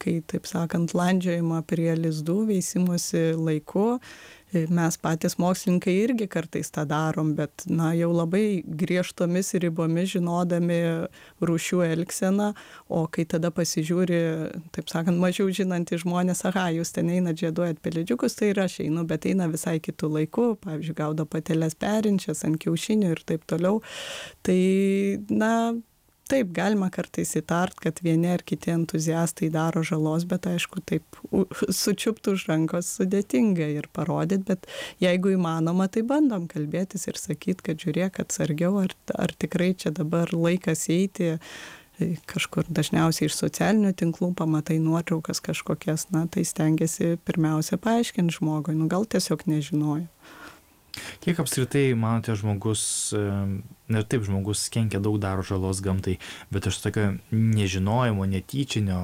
kai, taip sakant, landžiojama prie lizdų, veisimosi laiku. Mes patys mokslininkai irgi kartais tą darom, bet jau labai griežtomis ribomis žinodami rūšių elgseną, o kai tada pasižiūri, taip sakant, mažiau žinantys žmonės, aha, jūs ten einat žieduojat pelėdžiukus, tai ir aš einu, bet eina visai kitų laikų, pavyzdžiui, gaudo pateles perinčias ant kiaušinių ir taip toliau. Tai, taip, galima kartais įtart, kad vieni ar kiti entuziastai daro žalos, bet aišku, taip sučiupt už rankos sudėtinga ir parodyti, bet jeigu įmanoma, tai bandom kalbėtis ir sakyti, kad žiūrėk atsargiau, ar tikrai čia dabar laikas eiti, kažkur dažniausiai iš socialinių tinklų pamatai nuotraukas kažkokias, tai stengiasi pirmiausia paaiškinti žmogui, gal tiesiog nežinojo. Kiek apskritai, manote, žmogus kenkia daug, daro žalos gamtai, bet iš tokio nežinojimo, netyčinio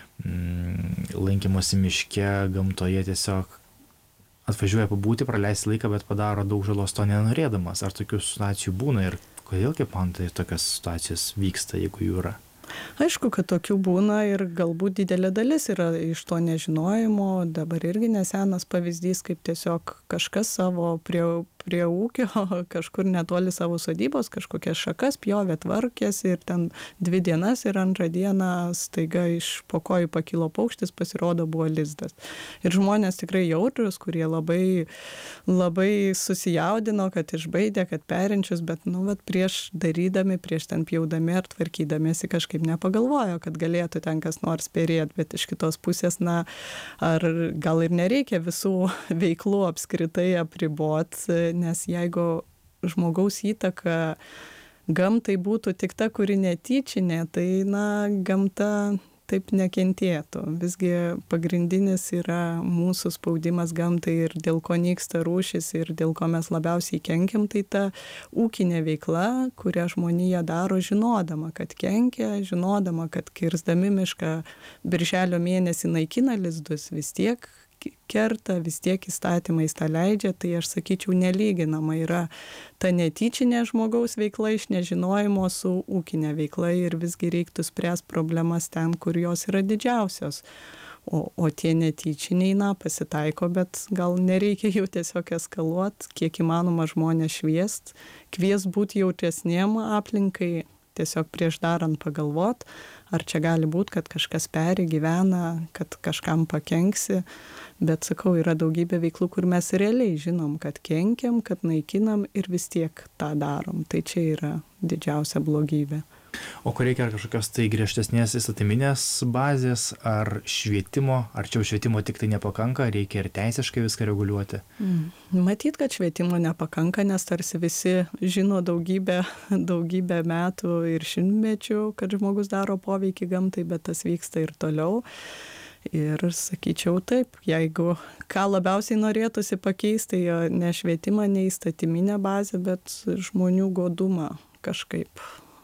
lankymosi miške, gamtoje tiesiog atvažiuoja pabūti, praleisti laiką, bet padaro daug žalos to nenorėdamas. Ar tokių situacijų būna ir kodėl, kaip manote, tokios situacijos vyksta, jeigu jų yra? Aišku, kad tokių būna ir galbūt didelė dalis yra iš to nežinojimo. Dabar irgi nesenas pavyzdys, kaip tiesiog kažkas savo prie ūkio, kažkur netoli savo sodybos, kažkokias šakas pjovė, tvarkėsi ir ten 2 dienas ir 2 dieną staiga iš po kojų pakilo paukštis, pasirodo buvo lizdas. Ir žmonės tikrai jautrus, kurie labai, labai susijaudino, kad išbaidė, kad perinčius, bet prieš darydami, prieš ten pjaudami ar tvarkydamėsi kažkaip nepagalvojo, kad galėtų ten kas nors perėti, bet iš kitos pusės, ar gal ir nereikia visų veiklų apskritai apribot, nes jeigu žmogaus įtaka gamtai būtų tik ta, kuri netyčinė, tai gamta taip nekentėtų. Visgi pagrindinis yra mūsų spaudimas gamtai ir dėl ko nyksta rūšis ir dėl ko mes labiausiai kenkiam, tai ta ūkinė veikla, kurią žmonija daro žinodama, kad kenkia, žinodama, kad kirsdami mišką birželio mėnesį naikina lizdus, vis tiek kerta, vis tiek įstatymais tą leidžia, tai aš sakyčiau nelyginama yra ta netyčinė žmogaus veikla iš nežinojimo su ūkinė veikla ir visgi reiktų spręsti problemas ten, kur jos yra didžiausios. O tie netyčiniai, pasitaiko, bet gal nereikia jau tiesiog eskaluot, kiek įmanoma žmonės kviest būti jautresniem aplinkai, tiesiog prieš darant pagalvot, ar čia gali būti, kad kažkas gyvena, kad kažkam pakenksi, bet sakau, yra daugybė veiklų, kur mes realiai žinom, kad kenkiam, kad naikinam ir vis tiek tą darom. Tai čia yra didžiausia blogybė. O kur reikia kažkokios tai griežtesnės įstatyminės bazės, ar švietimo, ar čia švietimo tik tai nepakanka, reikia ir teisiškai viską reguliuoti? Matyt, kad švietimo nepakanka, nes tarsi visi žino daugybę metų ir šimtmečių, kad žmogus daro poveikį gamtai, bet tas vyksta ir toliau. Ir sakyčiau taip, jeigu ką labiausiai norėtųsi pakeisti, tai ne švietimą, ne įstatyminę bazę, bet žmonių godumą kažkaip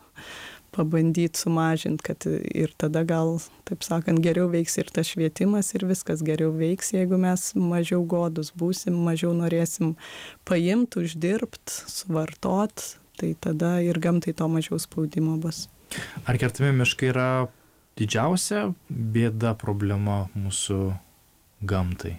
pabandyti sumažinti, kad ir tada gal, taip sakant, geriau veiks ir tas švietimas ir viskas geriau veiks, jeigu mes mažiau godus būsim, mažiau norėsim paimti, uždirbti, suvartot, tai tada ir gamtai to mažiau spaudimo bus. Ar kertami miškai yra didžiausia bėda, problema mūsų gamtai?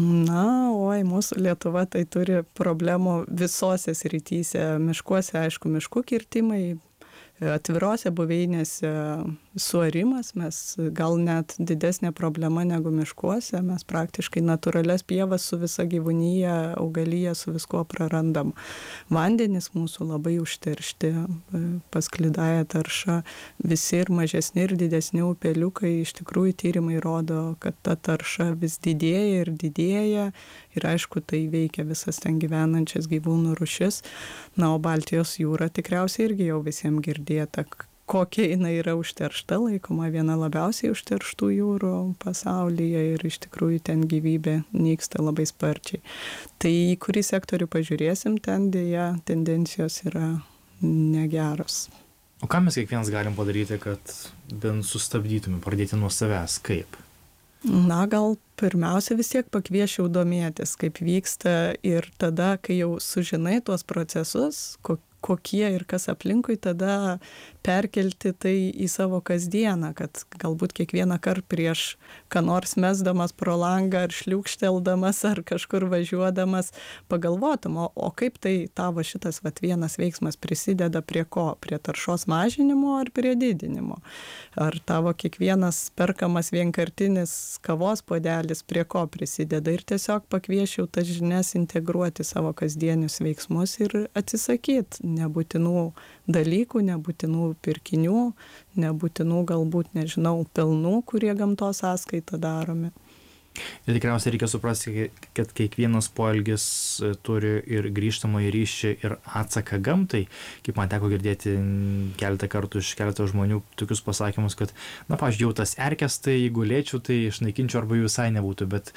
Mūsų Lietuva tai turi problemų visose srityse. Miškuose, aišku, miškų kirtimai, atvirose buveinėse suarimas, mes gal net didesnė problema negu miškuose, mes praktiškai natūralias pievas su visa gyvūnyje, augalyje, su viskuo prarandam. Vandenys mūsų labai užteršti, pasklidąją taršą, visi ir mažesni ir didesni upeliukai, iš tikrųjų tyrimai rodo, kad ta tarša vis didėja ir aišku, tai veikia visas ten gyvenančias gyvūnų rūšis. O Baltijos jūra tikriausiai irgi jau visiems girdėta, kokia jinai yra užteršta, laikoma viena labiausiai užterštų jūrų pasaulyje ir iš tikrųjų ten gyvybė nyksta labai sparčiai. Tai į kurį sektorių pažiūrėsim, ten dėja tendencijos yra negeros. O ką mes kiekvienas galim padaryti, kad bent sustabdytume, pradėti nuo savęs, kaip? Gal pirmiausia vis tiek pakviesčiau domėtis, kaip vyksta ir tada, kai jau sužinai tuos procesus, kokie ir kas aplinkui, tada perkelti tai į savo kasdieną, kad galbūt kiekvieną kartą prieš ką nors mesdamas pro langą ar šliūkšteldamas ar kažkur važiuodamas pagalvotum, o kaip tai tavo šitas vienas veiksmas prisideda prie ko? Prie taršos mažinimo ar prie didinimo? Ar tavo kiekvienas perkamas vienkartinis kavos puodelis prie ko prisideda? Ir tiesiog pakviešiau tas žinias integruoti savo kasdienius veiksmus ir atsisakyti nebūtinų dalykų, nebūtinų pirkinių, nebūtinų galbūt, nežinau, pelnų, kurie gamtos sąskaita daromi. Ir tikriausiai reikia suprasti, kad kiekvienas poelgis turi ir grįžtamąjį ryšį ir atsaką gamtai. Kaip man teko girdėti keletą kartų iš keletą žmonių tokius pasakymus, kad, pavyzdžiui, jau tas erkes, tai jeigu lėčiau, tai išnaikinčiau arba jų visai nebūtų, bet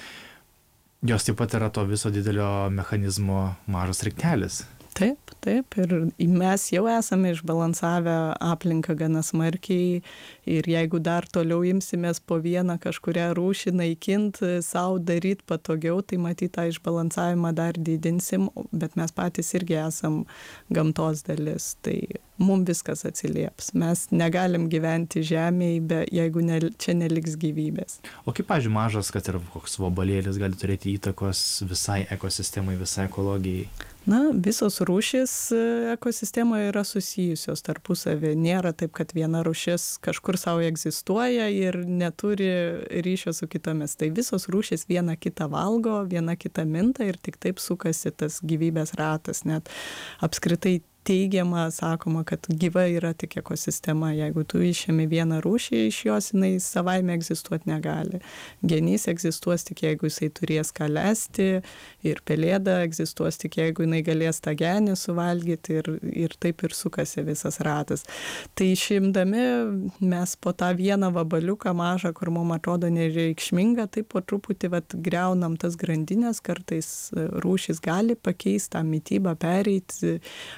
jos taip pat yra to viso didelio mechanizmo mažas sraigtelis. Taip, ir mes jau esame išbalansavę aplinką gana smarkiai ir jeigu dar toliau imsimės po vieną kažkurią rūšį naikinti, savo daryti patogiau, tai matyt tą išbalansavimą dar didinsim, bet mes patys irgi esam gamtos dalis, tai mums viskas atsilieps. Mes negalim gyventi žemėje, jeigu čia neliks gyvybės. O kaip, pavyzdžiui, mažas, kad ir koks vabalėlis gali turėti įtakos visai ekosistemai, visai ekologijai? Visos rūšys ekosistemoje yra susijusios tarpusavį. Nėra taip, kad viena rūšis kažkur savo egzistuoja ir neturi ryšio su kitomis. Tai visos rūšys viena kitą valgo, viena kitą minta ir tik taip sukasi tas gyvybės ratas. Net apskritai teigiama, sakoma, kad gyva yra tik ekosistema. Jeigu tu išėmi vieną rūšį iš jos, jinai savaime egzistuoti negali. Genys egzistuos tik jeigu jisai turės ką lesti ir pelėda egzistuos tik jeigu jinai galės tą genį suvalgyti ir taip ir sukasi visas ratas. Tai išimdami mes po tą vieną vabaliuką mažą, kur mums atrodo nereikšminga, taip po truputį griaunam tas grandinės, kartais rūšys gali pakeisti tą mitybą, pereiti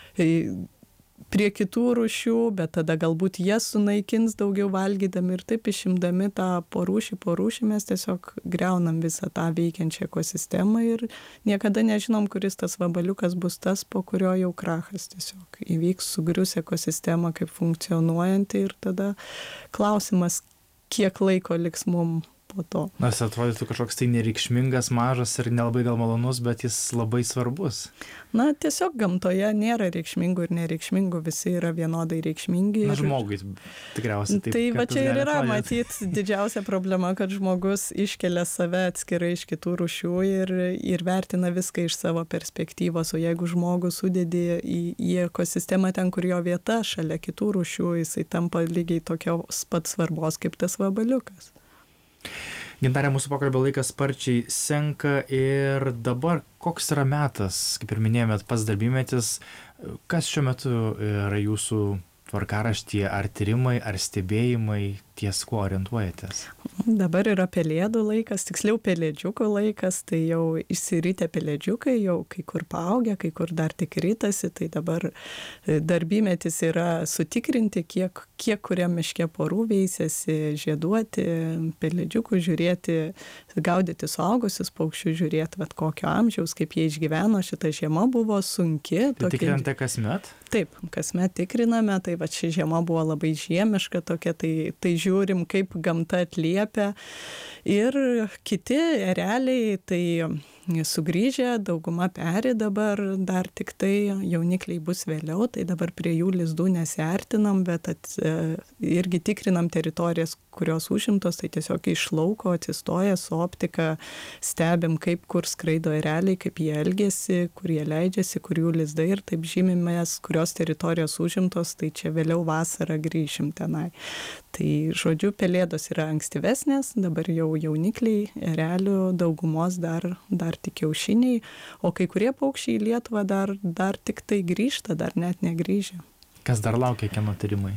prie kitų rūšių, bet tada galbūt jas sunaikins daugiau valgydami ir taip išimdami tą po rūšį mes tiesiog griaunam visą tą veikiančią ekosistemą ir niekada nežinom, kuris tas vabaliukas bus tas, po kurio jau krachas tiesiog įvyks, sugrius ekosistemą kaip funkcionuojanti ir tada klausimas, kiek laiko liks mum po to. Nors atrodytų kažkoks tai nereikšmingas, mažas ir nelabai gal malonus, bet jis labai svarbus. Tiesiog gamtoje nėra reikšmingų ir nereikšmingų, visi yra vienodai reikšmingi. Žmogui tikriausiai taip. Tai va čia ir yra, matyt, didžiausia problema, kad žmogus iškelia save atskirai iš kitų rūšių ir vertina viską iš savo perspektyvos, o jeigu žmogus sudėdi į ekosistemą ten, kur jo vieta, šalia kitų rūšių, jisai tampa lygiai tokios pat svarbos kaip tas vabaliukas. Gintarė, mūsų pokalbio laikas sparčiai senka ir dabar koks yra metas, kaip ir minėjome, pats darbymetis, kas šiuo metu yra jūsų tvarkaraštyje, ar tyrimai, ar stebėjimai, ties kuo orientuojatės? Dabar yra pelėdų laikas, tiksliau pelėdžiukų laikas, tai jau išsiritę pelėdžiukai, jau kai kur paaugę, kai kur dar tik ritasi, tai dabar darbymetis yra sutikrinti, kiek kuriam miške porų veisiasi, žieduoti pelėdžiukų, žiūrėti, gaudyti suaugusius paukščius, žiūrėti, kokio amžiaus, kaip jie išgyveno, šita žiema buvo sunki. Tai tikrinate kasmet? Taip, kasmet tikriname, tai ši žiema buvo labai žiemiška tokia, tai žiūrim, kaip gamta atliepia. Ir kiti ereliai, tai sugrįžę, dauguma peri dabar, dar tik tai jaunikliai bus vėliau, tai dabar prie jų lizdų nesiartinam, bet irgi tikrinam teritorijas, kurios užimtos, tai tiesiog iš lauko atsistoja su optika, stebim, kur skraido ereliai, kaip jie elgiasi, kur jie leidžiasi, kur jų lizdai ir taip žymimės, kurios teritorijos užimtos, tai čia vėliau vasarą grįšim tenai. Tai žodžiu, pelėdos yra ankstyvesnės, dabar jau jaunikliai, erelių daugumos dar tik kiaušiniai, o kai kurie paukščiai į Lietuvą dar tik tai grįžta, dar net negrįžę. Kas dar laukia, kieno tyrimai?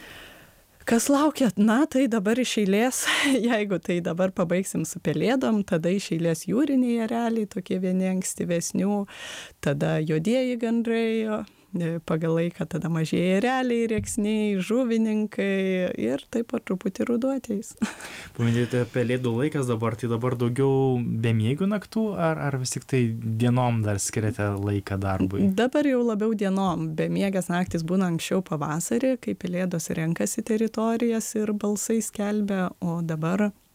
Kas laukia? Tai dabar iš eilės, jeigu tai dabar pabaigsim su pelėdom, tada iš eilės jūriniai ereliai, tokie vieni ankstyvesnių, tada juodieji gandrai, pagal laiką tada mažieji ereliai, rėksniai, žuvininkai ir taip po truputį ruduo ateis. Paminėjote pelėdų laikas dabar, tai dabar daugiau bemiegių naktų, ar vis tik tai dienom dar skiriate laiką darbui? Dabar jau labiau dienom. Bemiegės naktis būna anksčiau pavasarį, kai pelėdos renkasi teritorijas ir balsai skelbia, o dabar